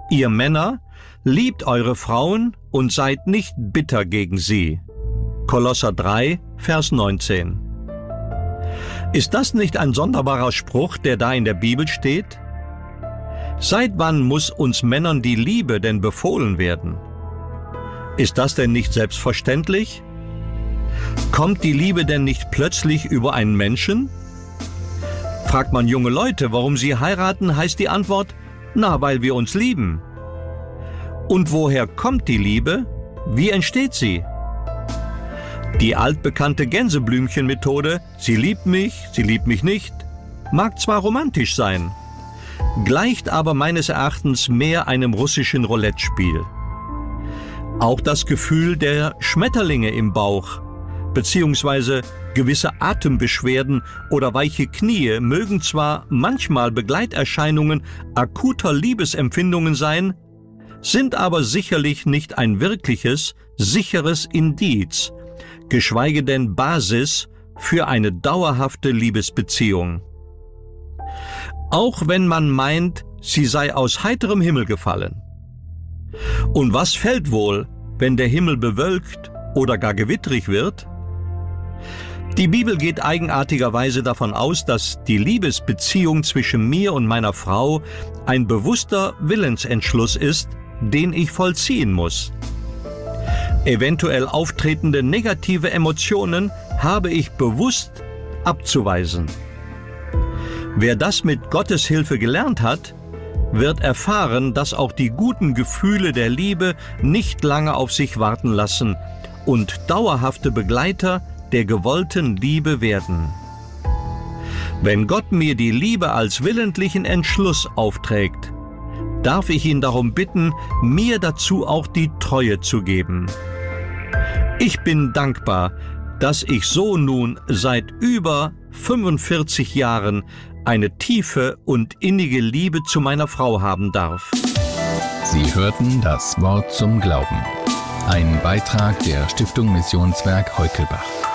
Ihr Männer, liebt eure Frauen und seid nicht bitter gegen sie. Kolosser 3, Vers 19. Ist das nicht ein sonderbarer Spruch, der da in der Bibel steht? Seit wann muss uns Männern die Liebe denn befohlen werden? Ist das denn nicht selbstverständlich? Kommt die Liebe denn nicht plötzlich über einen Menschen? Fragt man junge Leute, warum sie heiraten, heißt die Antwort, na, weil wir uns lieben. Und woher kommt die Liebe? Wie entsteht sie? Die altbekannte Gänseblümchen-Methode, sie liebt mich nicht, mag zwar romantisch sein, gleicht aber meines Erachtens mehr einem russischen Roulette-Spiel. Auch das Gefühl der Schmetterlinge im Bauch beziehungsweise gewisse Atembeschwerden oder weiche Knie mögen zwar manchmal Begleiterscheinungen akuter Liebesempfindungen sein, sind aber sicherlich nicht ein wirkliches, sicheres Indiz, geschweige denn Basis für eine dauerhafte Liebesbeziehung. Auch wenn man meint, sie sei aus heiterem Himmel gefallen. Und was fällt wohl, wenn der Himmel bewölkt oder gar gewittrig wird? Die Bibel geht eigenartigerweise davon aus, dass die Liebesbeziehung zwischen mir und meiner Frau ein bewusster Willensentschluss ist, den ich vollziehen muss. Eventuell auftretende negative Emotionen habe ich bewusst abzuweisen. Wer das mit Gottes Hilfe gelernt hat, wird erfahren, dass auch die guten Gefühle der Liebe nicht lange auf sich warten lassen und dauerhafte Begleiter der gewollten Liebe werden. Wenn Gott mir die Liebe als willentlichen Entschluss aufträgt, darf ich ihn darum bitten, mir dazu auch die Treue zu geben. Ich bin dankbar, dass ich so nun seit über 45 Jahren eine tiefe und innige Liebe zu meiner Frau haben darf. Sie hörten das Wort zum Glauben. Ein Beitrag der Stiftung Missionswerk Heukelbach.